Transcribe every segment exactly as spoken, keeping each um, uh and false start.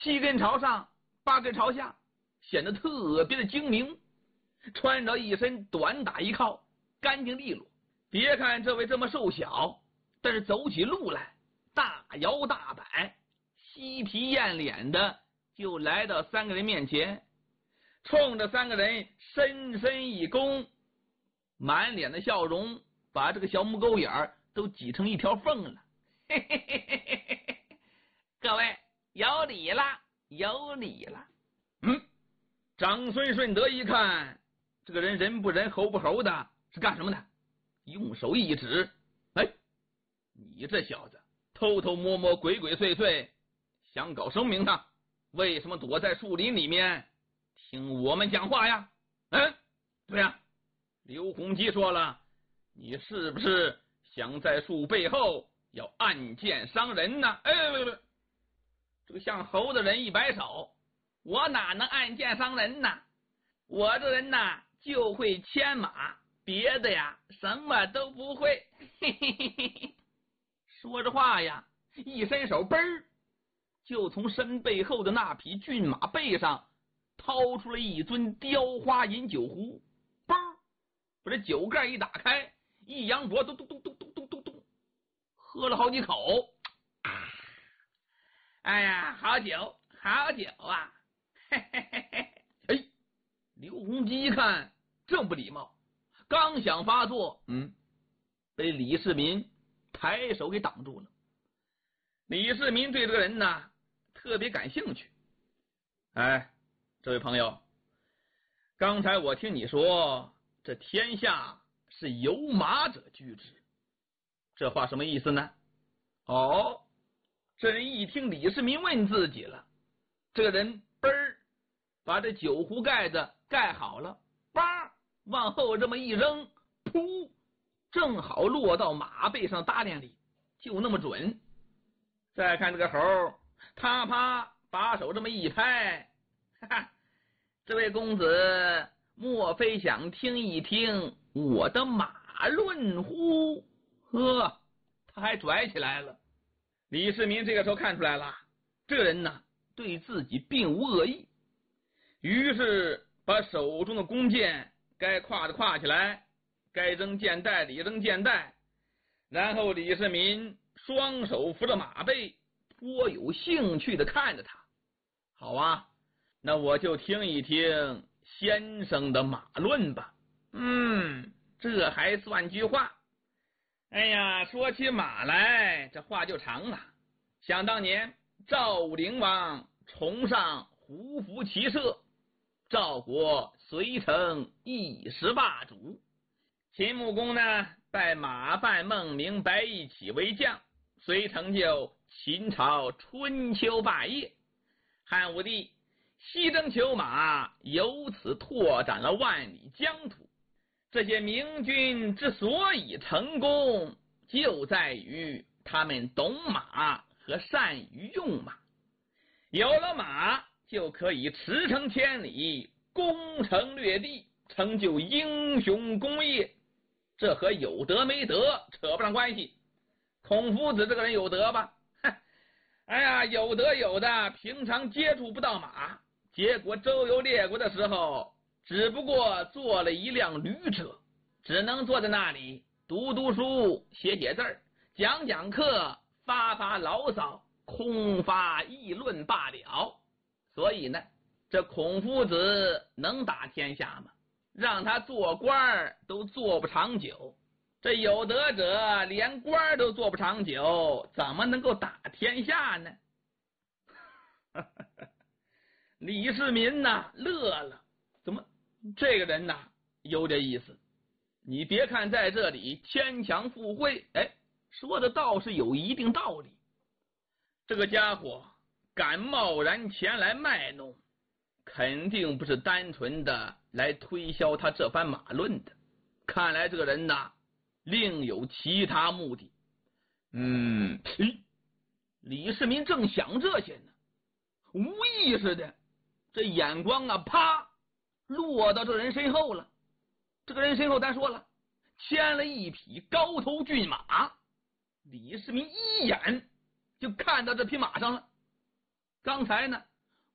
七根朝上，八根朝下，显得特别的精明。穿着一身短打衣靠，干净利落。别看这位这么瘦小，但是走起路来大摇大摆，嬉皮艳脸的就来到三个人面前，冲着三个人深深一躬，满脸的笑容把这个小母狗眼都挤成一条缝了。嘿嘿嘿嘿嘿嘿，各位有礼了，有礼了。嗯，长孙顺德一看这个人人不人猴不猴的，是干什么的？用手一指，哎，你这小子偷偷摸摸鬼鬼祟祟想搞生名堂，为什么躲在树林里面听我们讲话呀？嗯，对呀，刘洪基说了，你是不是想在树背后要暗箭伤人呢？哎，这个像猴的人一摆手，我哪能暗箭伤人呢？我这人呐就会牵马，别的呀什么都不会。嘿嘿嘿嘿，说着话呀，一伸手，嘣儿，就从身背后的那匹骏马背上掏出了一尊雕花饮酒壶，嘣儿，把这酒盖一打开，一扬脖，咚咚咚咚咚咚咚咚，喝了好几口。哎呀，好酒，好酒啊！嘿嘿嘿嘿。哎，刘洪基一看正不礼貌，刚想发作，嗯，被李世民抬手给挡住了。李世民对这个人呢特别感兴趣。哎，这位朋友，刚才我听你说这天下是有马者居之，这话什么意思呢？哦，这人一听李世民问自己了，这个人嘣儿把这酒壶盖子盖好了，叭往后这么一扔，噗，正好落到马背上搭链里，就那么准。再看这个猴，他啪把手这么一拍，哈哈，这位公子莫非想听一听我的马论乎？呵，他还拽起来了。李世民这个时候看出来了，这个人呢对自己并无恶意，于是把手中的弓箭该挎的挎起来，该扔箭袋里扔箭袋，然后李世民双手扶着马背，颇有兴趣的看着他。好啊，那我就听一听先生的马论吧。嗯，这还算句话。哎呀，说起马来，这话就长了。想当年赵武灵王崇尚胡服骑射，赵国遂成一时霸主。秦穆公呢拜马范孟明白一起为将，遂成就秦朝春秋霸业。汉武帝西征求马，由此拓展了万里疆土。这些明君之所以成功，就在于他们懂马和善于用马。有了马，就可以驰骋千里，攻城略地，成就英雄功业。这和有德没德扯不上关系。孔夫子这个人有德吧？哎呀，有德有的，平常接触不到马，结果周游列国的时候，只不过做了一辆驴车，只能坐在那里读读书，写写字儿，讲讲课，发发牢骚，空发议论罢了。所以呢，这孔夫子能打天下吗？让他做官都做不长久。这有德者连官都做不长久，怎么能够打天下呢？李世民呐乐了，怎么这个人呐有点意思。你别看在这里牵强附会，哎，说的倒是有一定道理。这个家伙敢贸然前来卖弄，肯定不是单纯的来推销他这番马论的。看来这个人呐另有其他目的。嗯，李世民正想这些呢，无意识的这眼光啊啪落到这人身后了。这个人身后咱说了牵了一匹高头骏马，李世民一眼就看到这匹马上了。刚才呢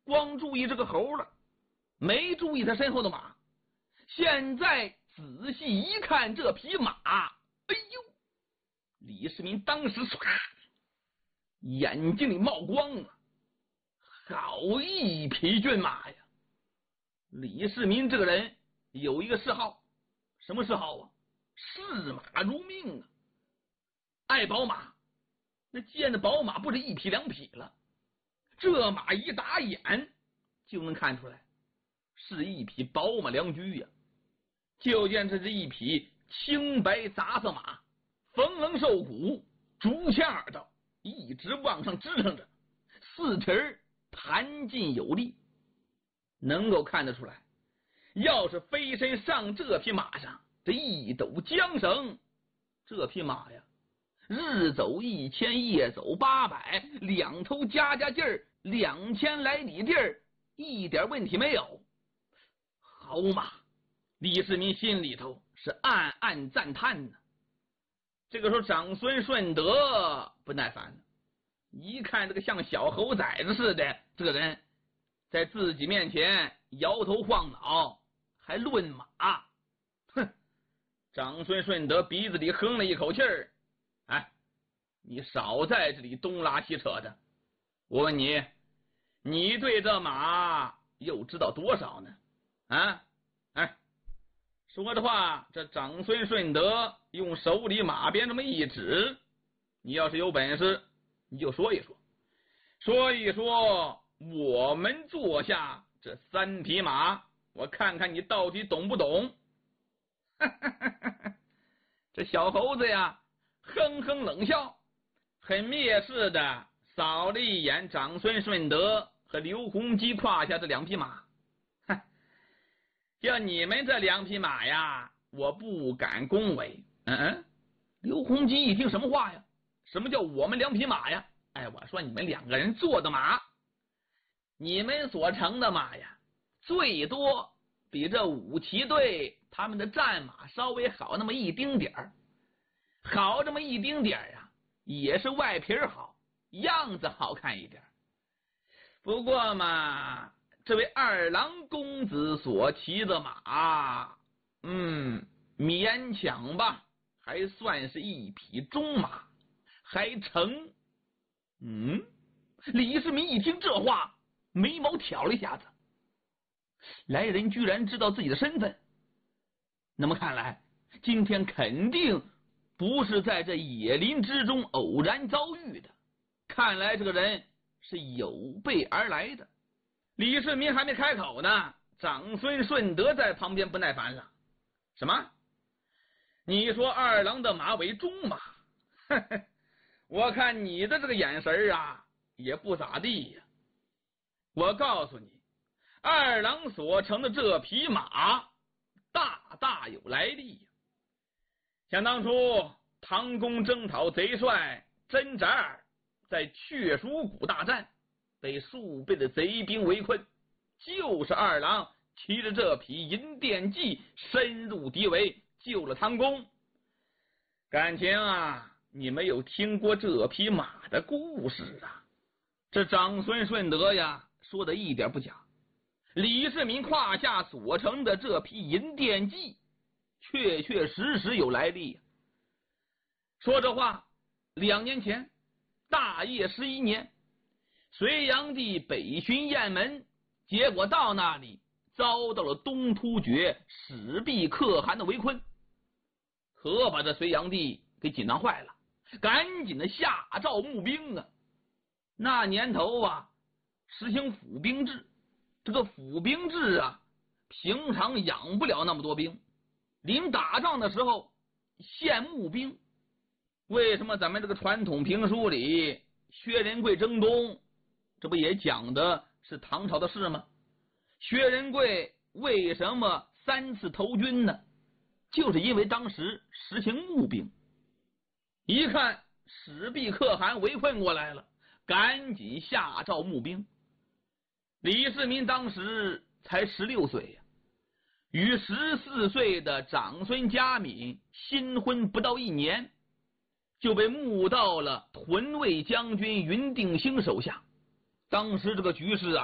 光注意这个猴了，没注意他身后的马。现在仔细一看这匹马，哎呦！李世民当时唰，眼睛里冒光啊，好一匹骏马呀！李世民这个人有一个嗜好，什么嗜好啊？视马如命啊，爱宝马。那见的宝马不是一匹两匹了，这马一打眼就能看出来是一匹宝马良驹呀。就见这是一匹青白杂色马，丰棱瘦骨，竹签耳朵一直往上支撑着，四蹄儿弹劲有力，能够看得出来，要是飞身上这匹马上，这一抖缰绳，这匹马呀，日走一千，夜走八百，两头加加劲儿，两千来里地儿，一点问题没有。好马！李世民心里头是暗暗赞叹呢。这个时候，长孙顺德不耐烦了，一看这个像小猴崽子似的这个人，在自己面前摇头晃脑，还论马，哼！长孙顺德鼻子里哼了一口气儿，哎，你少在这里东拉西扯的。我问你，你对这马又知道多少呢？啊，哎。说着话，这长孙顺德用手里马鞭这么一指，你要是有本事，你就说一说，说一说我们坐下这三匹马，我看看你到底懂不懂。这小猴子呀，哼哼冷笑，很蔑视的扫了一眼长孙顺德和刘洪基胯下这两匹马。就你们这两匹马呀，我不敢恭维。嗯嗯，刘洪基一听什么话呀？什么叫我们两匹马呀？哎，我说你们两个人坐的马，你们所乘的马呀，最多比这五骑队他们的战马稍微好那么一丁点儿，好这么一丁点儿啊，也是外皮好，样子好看一点。不过嘛，这位二郎公子所骑的马，嗯，勉强吧，还算是一匹中马，还成。嗯，李世民一听这话，眉毛挑了一下子，来人居然知道自己的身份，那么看来今天肯定不是在这野林之中偶然遭遇的，看来这个人是有备而来的。李世民还没开口呢，长孙顺德在旁边不耐烦了。什么？你说二郎的马为中马？呵呵，我看你的这个眼神啊，也不咋地呀。我告诉你，二郎所乘的这匹马，大大有来历呀。想当初唐公征讨贼帅甄扎尔，在雀蜀谷大战，被数倍的贼兵围困，就是二郎骑着这匹银电骑深入敌围，救了唐公。感情啊，你没有听过这匹马的故事啊？这长孙顺德呀，说的一点不假。李世民胯下所乘的这匹银电骑，确确实实有来历。说这话，两年前，大业十一年，隋炀帝北巡雁门，结果到那里遭到了东突厥始毕可汗的围困，可把这隋炀帝给紧张坏了，赶紧的下诏募兵啊。那年头啊，实行府兵制，这个府兵制啊，平常养不了那么多兵，临打仗的时候现募兵。为什么咱们这个传统评书里薛仁贵征东，这不也讲的是唐朝的事吗？薛仁贵为什么三次投军呢？就是因为当时实行募兵，一看始毕可汗围困过来了，赶紧下诏募兵。李世民当时才十六岁呀，与十四岁的长孙嘉敏新婚不到一年，就被募到了屯卫将军云定兴手下。当时这个局势啊，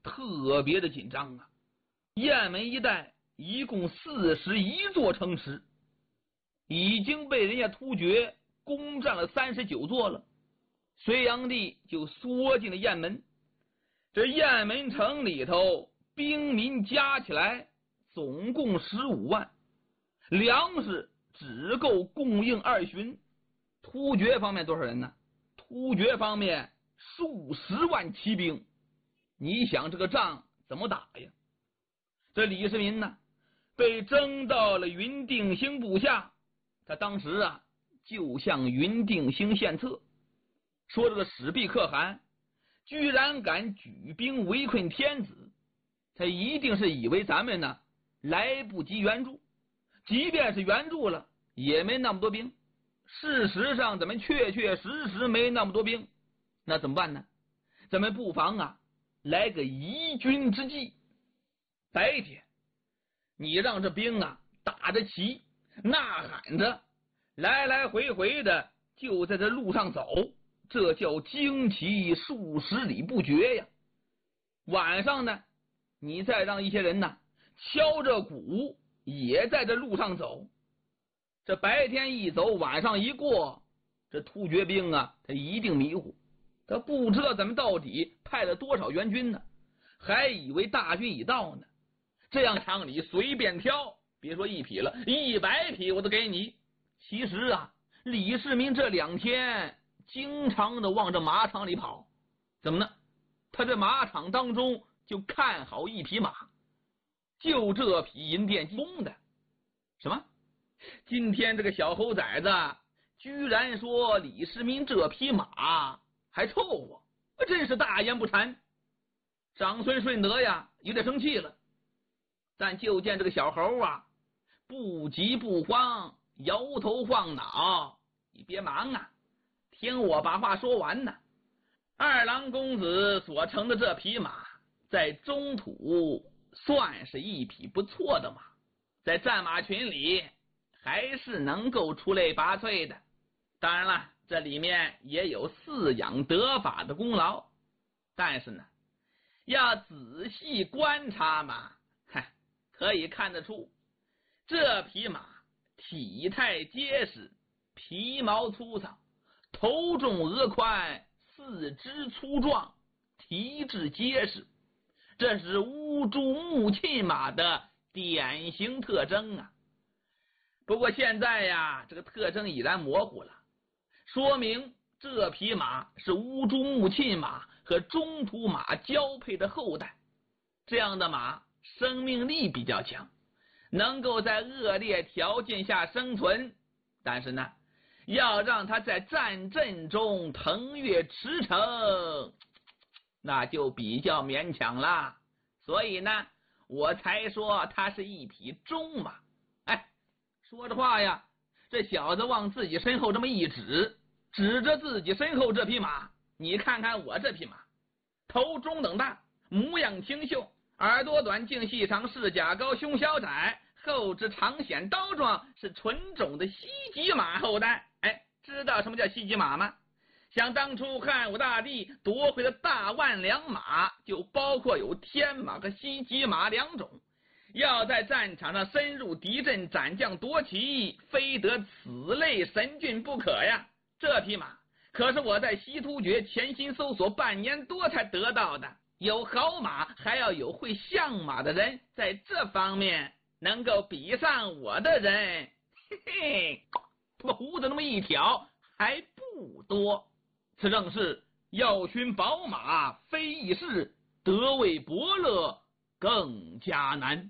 特别的紧张啊。雁门一带一共四十一座城池，已经被人家突厥攻占了三十九座了。隋炀帝就缩进了雁门，这雁门城里头兵民加起来总共十五万，粮食只够供应二旬。突厥方面多少人呢？突厥方面数十万骑兵，你想这个仗怎么打呀？这李世民呢，被征到了云定兴部下，他当时啊就向云定兴献策，说这个始毕可汗居然敢举兵围困天子，他一定是以为咱们呢来不及援助，即便是援助了也没那么多兵。事实上咱们确确实实没那么多兵，那怎么办呢？咱们不妨啊来个移军之计。白天你让这兵啊打着旗呐喊着来来回回的就在这路上走，这叫旌旗数十里不绝呀。晚上呢你再让一些人呢敲着鼓也在这路上走，这白天一走晚上一过，这突厥兵啊他一定迷糊，他不知道咱们到底派了多少援军呢，还以为大军已到呢。这样场里随便挑，别说一匹了，一百匹我都给你。其实啊李世民这两天经常的往这马场里跑，怎么呢？他这马场当中就看好一匹马，就这匹银殿公的。什么？今天这个小猴崽子居然说李世民这匹马还凑合，真是大言不惭。长孙顺德呀有点生气了，但就见这个小猴啊不急不慌，摇头晃脑，你别忙啊，听我把话说完呢。二郎公子所乘的这匹马在中土算是一匹不错的马，在战马群里还是能够出类拔萃的。当然了，这里面也有饲养得法的功劳，但是呢要仔细观察嘛，嗨，可以看得出这匹马体态结实，皮毛粗糙，头重额宽，四肢粗壮，体质结实，这是乌珠穆沁马的典型特征啊。不过现在呀这个特征已然模糊了，说明这匹马是乌珠穆沁马和中土马交配的后代。这样的马生命力比较强，能够在恶劣条件下生存，但是呢要让它在战阵中腾跃驰骋，那就比较勉强啦。所以呢我才说它是一匹中马。哎，说着话呀，这小子往自己身后这么一指，指着自己身后这匹马，你看看我这匹马，头中等大，模样清秀，耳朵短，颈细长，翅甲高，胸小窄，后肢长显刀状，是纯种的西极马后代。哎，知道什么叫西极马吗？想当初汉武大帝夺回的大万良马，就包括有天马和西极马两种。要在战场上深入敌阵，斩将夺旗，非得此类神骏不可呀。这匹马可是我在西突厥潜心搜索半年多才得到的，有好马还要有会相马的人，在这方面能够比上我的人，嘿嘿，他妈胡子那么一挑还不多。此正是要寻宝马非易事，得为伯乐更加难。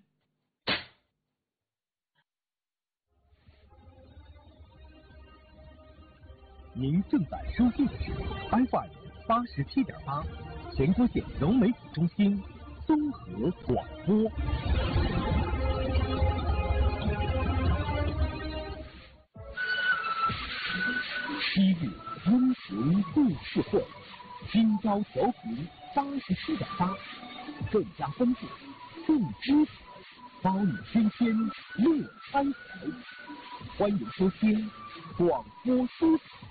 您正在收听的是 F M 八十七点八，全国县融媒体中心综合广播。西部温情故事会，今朝调频八十七点八，更加丰富，更精彩，包你天天乐开怀。欢迎收听广播书场。